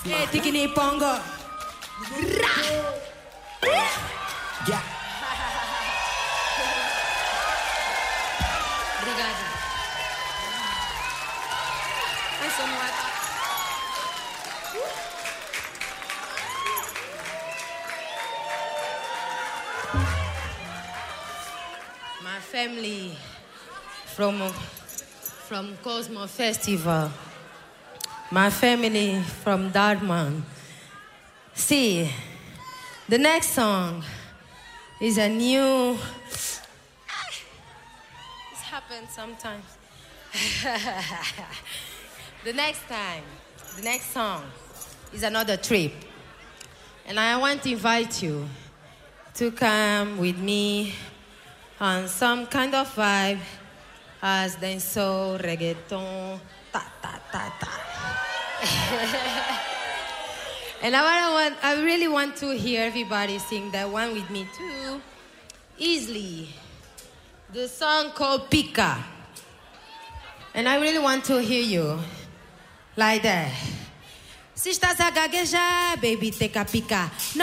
Hey, tikini pongo. Yeah. Obrigada. Thanks so much. My family from Cosmo Festival. My family from Dartmouth. See, the next song is a new... This happens sometimes. The next song is another trip. And I want to invite you to come with me on some kind of vibe as dancehall, reggaeton, ta-ta-ta-ta. And I really want to hear everybody sing that one with me too, easily. The song called Pika. And I really want to hear you like that. Se estás a gaguejar, baby, take a pica.